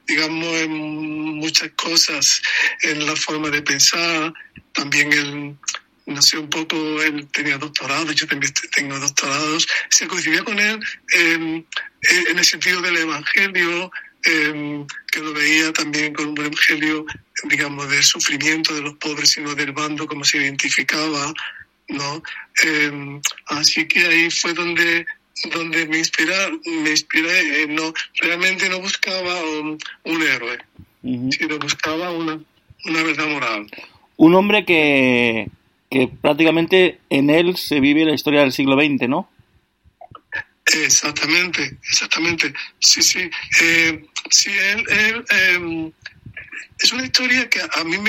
digamos, en muchas cosas, en la forma de pensar. También él, no sé, un poco, él tenía doctorado, yo también tengo doctorados. Se coincidía con él en el sentido del Evangelio, que lo veía también con un evangelio, digamos, del sufrimiento de los pobres y no del bando, como se identificaba, ¿no? Así que ahí fue donde me inspiré, no, realmente no buscaba un héroe, sino buscaba una verdad moral. Un hombre que prácticamente en él se vive la historia del siglo XX, ¿no? Exactamente. Sí. Sí, él es una historia que a mí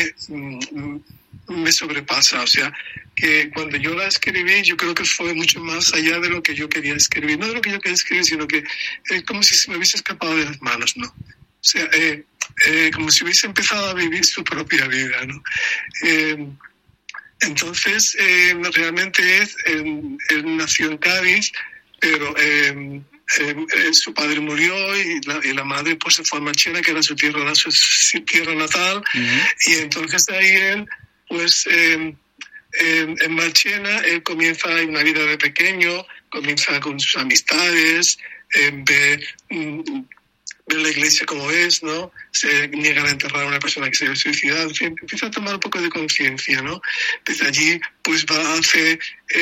me sobrepasa. O sea, que cuando yo la escribí, yo creo que fue mucho más allá de lo que yo quería escribir. No de lo que yo quería escribir, sino que es como si se me hubiese escapado de las manos, ¿no? O sea, como si hubiese empezado a vivir su propia vida, ¿no? Entonces, realmente él nació en Cádiz, pero su padre murió y la madre pues se fue a Marchena, que era su tierra natal, y entonces ahí él, pues en Marchena, él comienza una vida de pequeño, comienza con sus amistades, ve la iglesia como es, ¿no? Se niegan a enterrar a una persona que se había suicidado, en fin, empieza a tomar un poco de conciencia, ¿no? Desde allí, pues va a hacer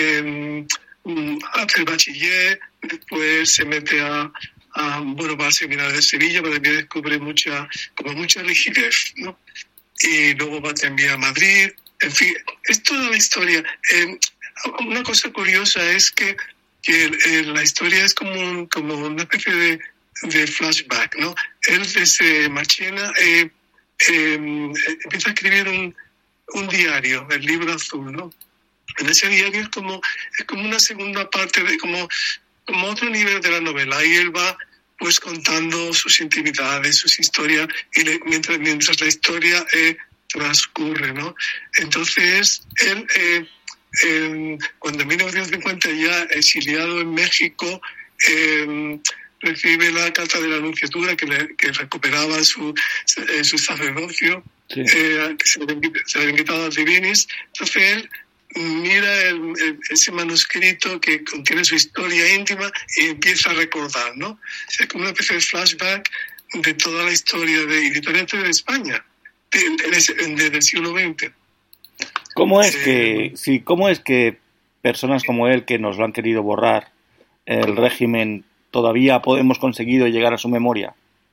el bachiller, después se mete va al seminario de Sevilla, pero también descubre mucha rigidez, ¿no? Y luego va también a Madrid, en fin, es toda la historia. Una cosa curiosa es que la historia es como una especie de flashback, ¿no? Él desde Marchena empieza a escribir un diario, el Libro Azul, ¿no? En ese diario es como una segunda parte como otro nivel de la novela, y él va pues contando sus intimidades, sus historias, y mientras la historia transcurre, ¿no? Entonces él cuando en 1950 ya exiliado en México, recibe la carta de la Nunciatura que recuperaba su sacerdocio, sí. Que se le habían quitado a Divinis. Entonces él mira ese manuscrito que contiene su historia íntima y empieza a recordar, ¿no? O sea, como una especie de flashback de toda la historia de España desde el siglo XX. ¿Cómo es que personas como él, que nos lo han querido borrar el régimen, todavía hemos conseguido llegar a su memoria?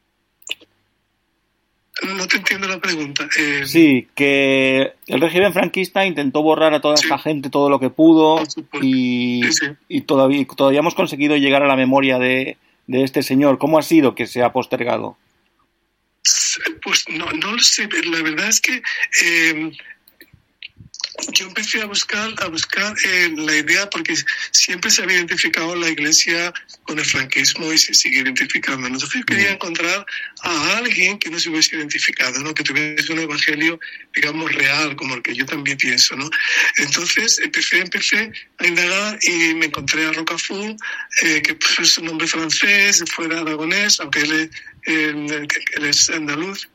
No te entiendo la pregunta. Sí, que el régimen franquista intentó borrar a toda esta gente todo lo que pudo, y todavía hemos conseguido llegar a la memoria de este señor. ¿Cómo ha sido que se ha postergado? Pues no lo sé. La verdad es que yo empecé a buscar la idea, porque siempre se había identificado la Iglesia con el franquismo y se sigue identificando. Entonces yo quería encontrar a alguien que no se hubiese identificado, ¿no? Que tuviese un evangelio, digamos, real, como el que yo también pienso, ¿no? Entonces empecé a indagar y me encontré a Rocafull, que pues, es un nombre francés, fuera aragonés, aunque él es andaluz.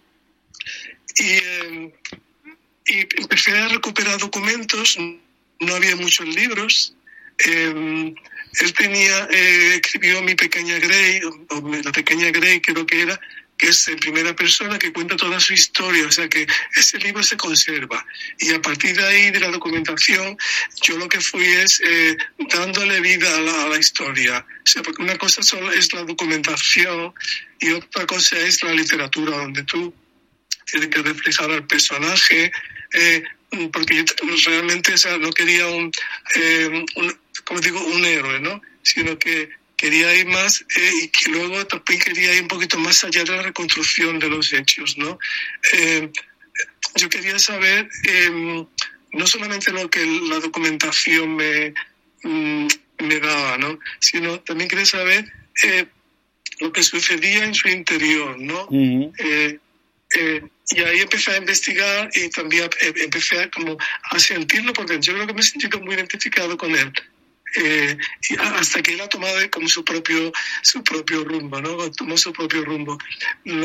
Y empecé a recuperar documentos, no había muchos libros. Él escribió Mi Pequeña Grey, o La Pequeña Grey creo que era, que es en primera persona, que cuenta toda su historia, o sea que ese libro se conserva. Y a partir de ahí, de la documentación, yo lo que fui es dándole vida a la historia. O sea, porque una cosa solo es la documentación y otra cosa es la literatura, donde tú tienes que reflejar al personaje, porque yo realmente, o sea, no quería un héroe, ¿no? Sino que quería ir más, y que luego también quería ir un poquito más allá de la reconstrucción de los hechos, ¿no? Yo quería saber no solamente lo que la documentación me daba, ¿no? Sino también quería saber lo que sucedía en su interior, ¿no? Uh-huh. Y ahí empecé a investigar y también empecé a sentirlo, porque yo creo que me he sentido muy identificado con él. Y hasta que él ha tomado como su propio rumbo, ¿no? Tomó su propio rumbo.